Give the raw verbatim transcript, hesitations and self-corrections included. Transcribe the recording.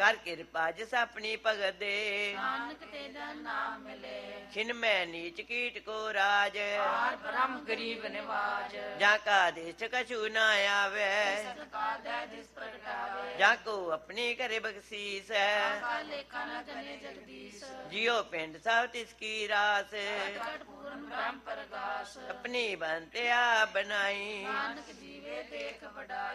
ਕਰ ਕਿਰਪਾ ਜਿਸ ਆਪਣੀ ਭਗਤ ਦੇ ਨਾਨਕ ਤੇ ਜਨ ਨਾਮ ਮਿਲੇ ਛਿਨ ਮੈਂ ਨੀਚ ਕੀਟ ਕੋ ਰਾਜ ਪਾਰ ਬ੍ਰਹਮ ਗਰੀਬ ਨਿਵਾਜ ਜਾਂ ਕਾ ਦੇਸ਼ ਕਛੂ ਨਾ ਆਵੇ ਸਤਕਾਰ ਦੇ ਜਿਸ ਪ੍ਰਗਟਾਵੇ ਜਾਂ ਕੋ ਆਪਣੀ ਕਰੇ ਬਖਸ਼ੀਸ ਹੈ ਕਾ ਲੇਖਾ ਨ ਜਨੇ ਜਗਦੀਸ਼ ਜਿਉ ਪਿੰਡ ਸਭ ਤਿਸ ਕੀ ਰਾਸ ਪ੍ਰਗਟ ਪੂਰਨ ਬ੍ਰਹਮ ਪ੍ਰਗਾਸ ਆਪਣੀ ਬੰਤਿਆ ਬਣਾਈ ਨਾਨਕ ਜੀਵੇ ਦੇਖ ਵਡਾਈ